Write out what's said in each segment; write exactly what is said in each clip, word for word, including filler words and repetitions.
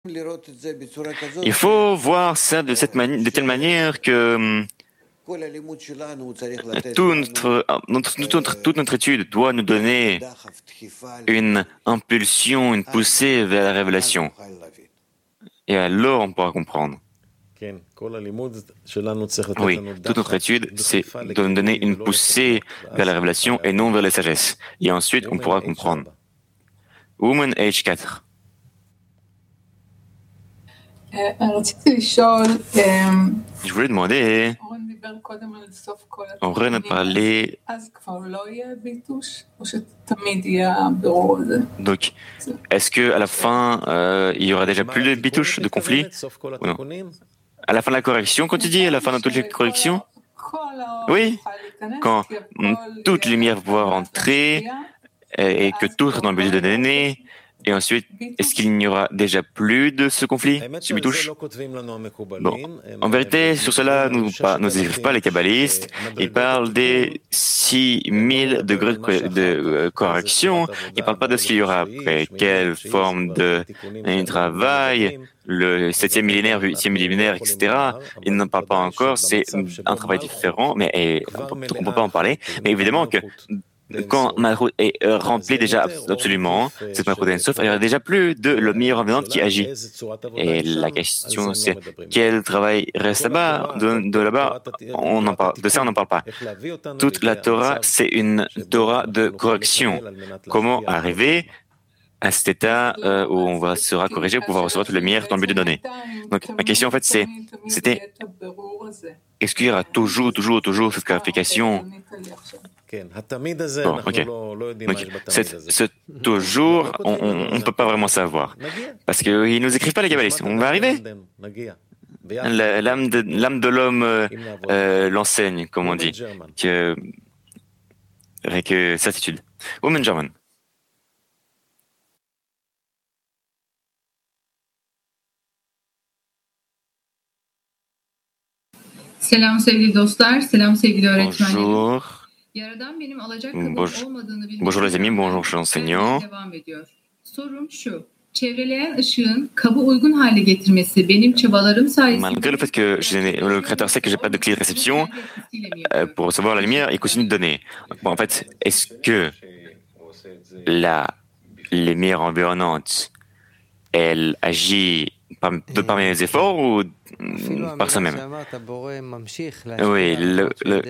Il faut voir ça de, cette mani- de telle manière que hum, tout notre, notre- toute, notre, toute notre étude doit nous donner une impulsion, une poussée vers la révélation. Et alors on pourra comprendre. Oui, toute notre étude, c'est de nous donner une poussée vers la révélation et non vers la sagesse. Et ensuite, on pourra comprendre. Woman age quatre. Je voulais demander, on a parlé, donc, est-ce que à la fin, euh, il y aura déjà plus de bitouches, de conflits ou non? À la fin de la correction, quand tu dis, à la fin de toutes les corrections? Oui, quand mm, toute lumière va pouvoir entrer et, et que tout sera dans le but de donner. Et ensuite, est-ce qu'il n'y aura déjà plus de ce conflit, ce bitouche? Bon, en vérité, sur cela, nous pas, nous écrivent pas les kabbalistes. Ils parlent des six mille degrés de, co- de euh, correction. Ils parlent pas de ce qu'il y aura après. Quelle forme de un travail, le septième millénaire, huitième millénaire, et cetera. Ils n'en parlent pas encore. C'est un travail différent, mais et, on peut, on peut pas en parler. Mais évidemment que quand Malchut est euh, remplie déjà absolument, cette Malchut Ein-Sof, il n'y aura déjà plus de le meilleur environnement qui agit. Et la question c'est quel travail reste là-bas, de, de là-bas, on en parle, de ça on n'en parle pas. Toute la Torah, c'est une Torah de correction. Comment arriver à cet état euh, où on va se corriger pour pouvoir recevoir tout le meilleur dans le but de donner. Donc ma question en fait c'est, c'était, est-ce qu'il y aura toujours, toujours, toujours cette clarification? Bon, ok. Donc, c'est, ce toujours, on ne peut pas vraiment savoir. Parce qu'ils nous écrivent pas les kabbalistes. On va arriver. La- L'âme de, l'âme de l'homme euh, euh, l'enseigne, comme on dit, que, avec euh, certitude. Woman German. Selam sevgili dostlar, selam sevgili öğretmenlerim. Bonjour. Yaradan benim alacak Bonjour. olmadığını bilmem. Bonjour les amis, bonjour chers enseignants. Devam ediyor. Sorum şu. Çevreleyen ışığın kabı uygun hale getirmesi benim çabalarım sayesinde. Malgré le fait que j'ai, le créateur sait que j'ai pas de clé de réception euh, pour recevoir la lumière, il continue de donner. Bon, en fait, est-ce que la lumière environnante, elle agit par, de par mes efforts ou par ça même? Oui, le, le,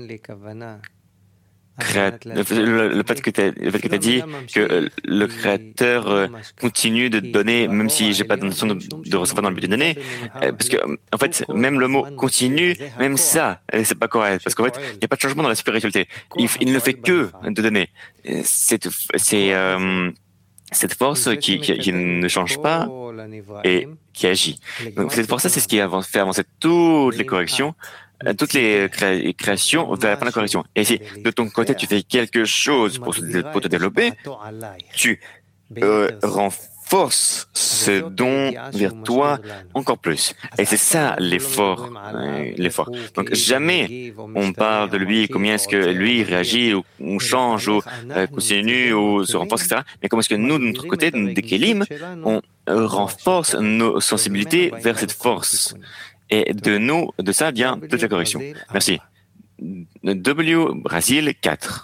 créa- le, le fait que tu as dit que le créateur euh, continue de donner, même si j'ai pas d'intention de, de recevoir dans le but de donner, euh, parce que en fait, même le mot continue, même ça, euh, c'est pas correct, parce qu'en fait, il n'y a pas de changement dans la spiritualité. Il, il ne fait que de donner. C'est, c'est euh, cette force qui, qui, qui ne change pas et qui agit. Donc cette force-là, c'est ce qui avance, fait avancer toutes les corrections, euh, toutes les cré- créations vers la fin de la correction. Et si de ton côté, tu fais quelque chose pour, se- pour te développer, tu euh, renforces ce don vers toi encore plus. Et c'est ça l'effort, euh, l'effort. Donc jamais on parle de lui, combien est-ce que lui réagit ou, ou change ou euh, continue ou se renforce, et cetera. Mais comment est-ce que nous, de notre côté, des Kélim, on euh, renforce nos sensibilités vers cette force. Et de nous, de ça vient toute la correction. Merci. W Brasil quatre.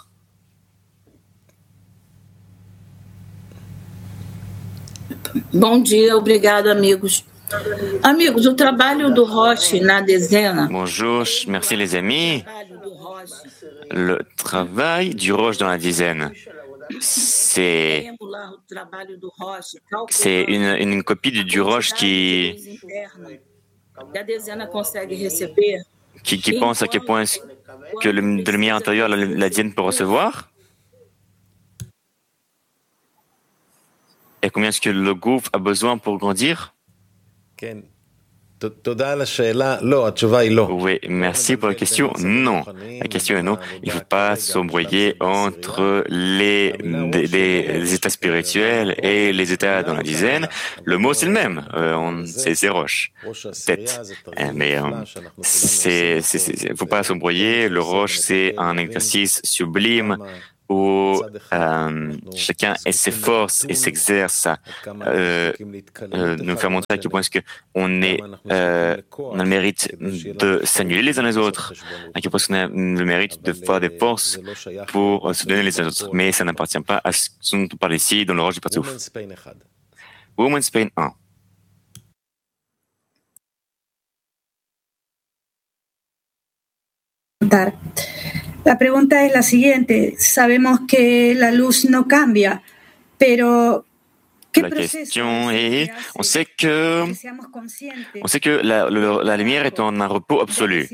Bom dia, obrigado, amigos. Amigos, o trabalho do Roche na dezena. Bonjour, merci les amis. Le travail du Roche dans la dizaine, c'est c'est une, une copie du, du Roche qui qui, qui pense à quel point est-ce que le, de lumière intérieure la, la dizaine peut recevoir. Et combien est-ce que le gouffre a besoin pour grandir? Oui, merci pour la question. Non, la question est non. Il ne faut pas s'embrouiller entre les, les, les états spirituels et les états dans la dizaine. Le mot, c'est le même. Euh, on, c'est, c'est roche, tête. Mais euh, c'est, c'est, c'est, faut pas s'embrouiller. Le roche, c'est un exercice sublime où euh, chacun ait ses forces et s'exerce à euh, euh, nous faire montrer à quel point est-ce qu'on est, euh, on a le mérite de s'annuler les uns les autres, à quel point est-ce qu'on a le mérite de faire des forces pour se donner les uns les autres. Mais ça n'appartient pas à ce dont on parle ici dans le Rosh du Partsouf. Women's Pain un. La pregunta es la siguiente. Sabemos que la luz no cambia, pero la question est, on sait que, on sait que la, le, la lumière est en un repos absolu.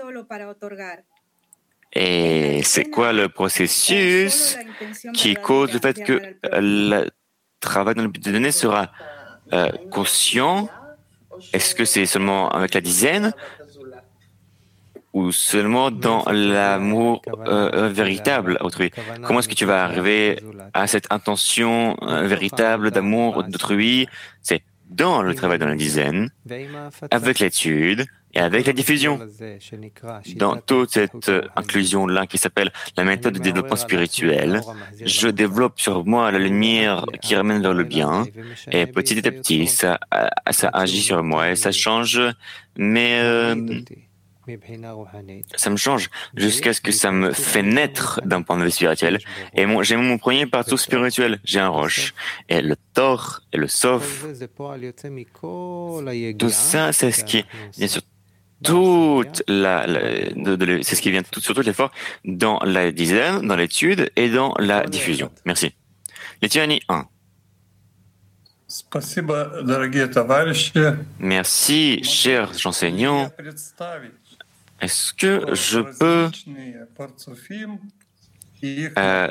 Et c'est quoi le processus qui cause le fait que le travail dans le but de donner sera euh, conscient? Est-ce que c'est seulement avec la dizaine ou seulement dans l'amour euh, véritable à autrui? Comment est-ce que tu vas arriver à cette intention euh, véritable d'amour d'autrui? C'est dans le travail dans la dizaine, avec l'étude et avec la diffusion. Dans toute cette euh, inclusion-là qui s'appelle la méthode de développement spirituel, je développe sur moi la lumière qui ramène vers le bien, et petit à petit, ça, ça agit sur moi et ça change, mais euh, ça me change jusqu'à ce que ça me fait naître d'un point de vue spirituel. Et mon, j'ai mon premier partout spirituel. J'ai un roche. Et le Tor et le Sof, tout ça, c'est ce qui, bien sûr, toute la, la de, de, c'est ce qui vient tout, sur tout l'effort dans la dizaine, dans l'étude et dans la diffusion. Merci. L'étude un. Merci, chers enseignants. Est-ce que je peux euh,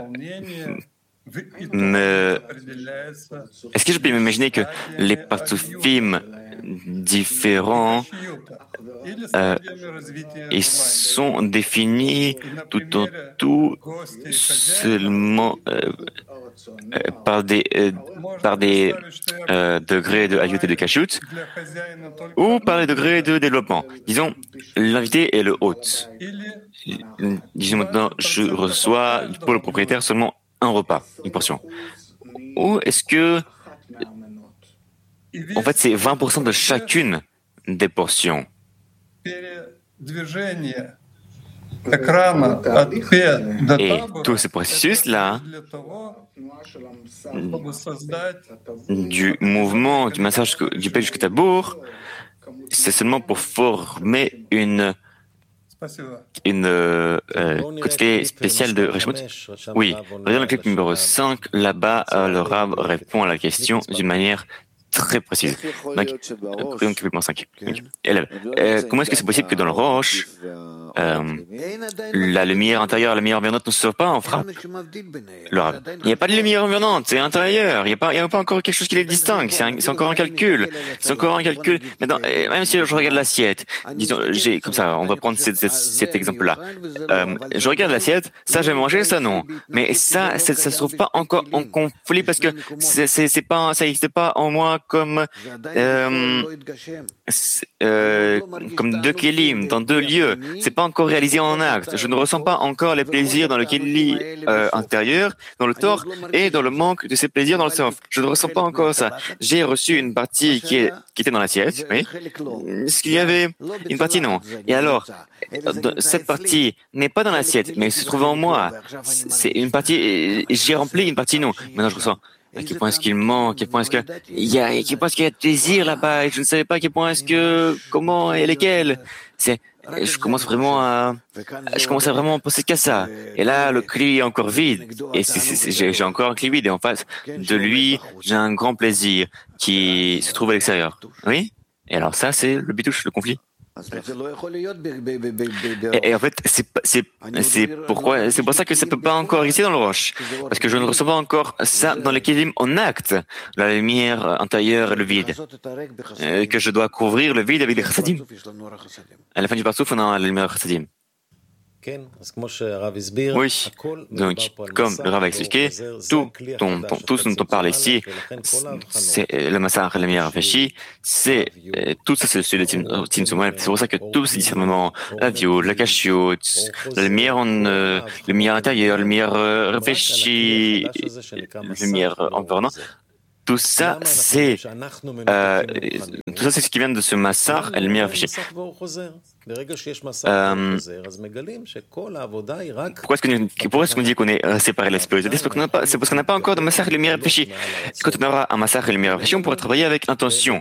me... Est-ce que je peux m'imaginer que les partsoufim différents euh, ils sont définis tout en tout seulement euh, euh, par des, euh, par des euh, degrés de Hayut et de Kashrut ou par les degrés de développement? Disons, l'invité est le hôte. Disons maintenant, je reçois pour le propriétaire seulement un repas, une portion. Ou est-ce que, en fait, c'est vingt pour cent de chacune des portions? Et tout ce processus-là, du mouvement, du massage du père jusqu'au tabour, c'est seulement pour former une une euh, quantité spéciale de Reshmut. Oui, dans le clip numéro cinq, là-bas, euh, le Rab répond à la question d'une manière très précise. Donc, clip cinq. Euh, comment est-ce que c'est possible que dans le Roche, euh, la lumière intérieure et la lumière environnante ne se pas en frappe? Le Rab. Il n'y a pas de lumière environnante, c'est intérieur. Il n'y a pas, il y a pas encore quelque chose qui les distingue. C'est, un, c'est encore un calcul. C'est encore un calcul. Maintenant, même si je regarde l'assiette, disons, j'ai comme ça, on va prendre cet, cet, cet exemple-là. Euh, je regarde l'assiette, ça j'ai mangé, ça non. Mais ça, ça, ça se trouve pas encore en conflit parce que c'est, c'est, c'est pas, ça n'existe pas en moi comme euh, euh, comme deux kelim dans deux lieux. C'est pas encore réalisé en acte. Je ne ressens pas encore les plaisirs dans le keli euh, intérieur, dans le Tor, et dans le manque de ces plaisirs dans le Sof. Je ne ressens pas encore ça. J'ai reçu une partie qui, est, qui était dans l'assiette, oui. Est-ce qu'il y avait une partie? Non. Et alors, cette partie n'est pas dans l'assiette, mais se trouve en moi. C'est une partie, j'ai rempli une partie non. Maintenant, je ressens. À quel point est-ce qu'il manque, à quel point est-ce que il y a, à quel point est-ce qu'il y a de plaisir là-bas, et je ne savais pas à quel point est-ce que, comment et lesquels. C'est, je commence vraiment à, je commence à vraiment penser qu'à ça. Et là, le cli est encore vide. Et c'est, c'est, c'est, j'ai, j'ai encore un cli vide. Et en face de lui, j'ai un grand plaisir qui se trouve à l'extérieur. Oui? Et alors ça, c'est le bitouche, le conflit. Et, et en fait, c'est, c'est, c'est pourquoi, c'est pour ça que ça peut pas encore exister dans le Roche. Parce que je ne reçois pas encore ça dans les kelim en acte. La lumière intérieure et le vide. Euh, que je dois couvrir le vide avec les chassadim. À la fin du parsouf, on a la lumière chassadim. Oui, donc, comme le Rav a expliqué, tout, ton, ton, tout ce dont on parle ici, c'est le Massar et le Mir Hafashi, c'est, tout ça, c'est le Tin Somal. C'est pour ça que tous ces discernements, la viol, la cachiote, le Mir en, le Mir intérieur, le Mir réfléchi, le Mir environnant, tout ça, c'est, euh, tout ça, c'est ce qui vient de ce Massar et le Mir Hafashi. Euh, pourquoi est-ce qu'on pourquoi est-ce qu'on dit qu'on est euh, séparé de l'esprit? C'est parce qu'on n'a pas, c'est parce qu'on n'a pas encore de Massar et le Mir Hafashi. Quand on aura un Massar et le Mir Hafashi, on pourra travailler avec intention.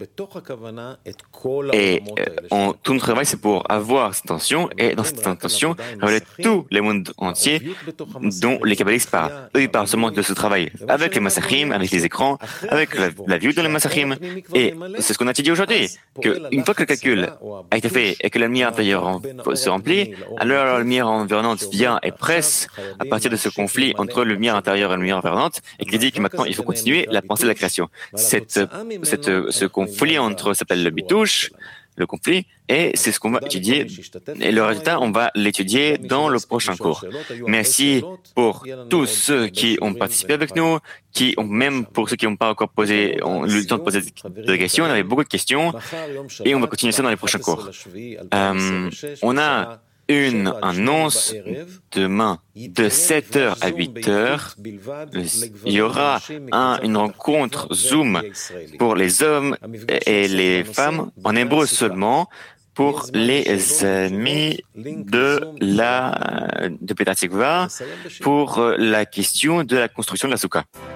Et euh, on, tout notre travail, c'est pour avoir cette intention, et dans cette intention, révéler tous les mondes entiers dont les kabbalistes parlent. Eux, ils parlent seulement de ce travail avec les Massachim, avec les écrans, avec la, la vue dans les Massachim. Et c'est ce qu'on a dit aujourd'hui, qu'une fois que le calcul a été fait et que la lumière intérieure se remplit, alors la lumière environnante vient et presse à partir de ce conflit entre la lumière intérieure et la lumière environnante, et qui dit que maintenant il faut continuer la pensée de la création. Cette, cette, ce conflit entre s'appelle le bitouche, le conflit, et c'est ce qu'on va étudier, et le résultat, on va l'étudier dans le prochain cours. Merci pour tous ceux qui ont participé avec nous, qui ont, même pour ceux qui n'ont pas encore posé, ont eu le temps de poser des questions, on avait beaucoup de questions, et on va continuer ça dans les prochains cours. Euh, on a une annonce demain de sept heures à huit heures. Il y aura un, une rencontre Zoom pour les hommes et les femmes en hébreu seulement pour les amis de la de Petah Tikva pour la question de la construction de la soukha.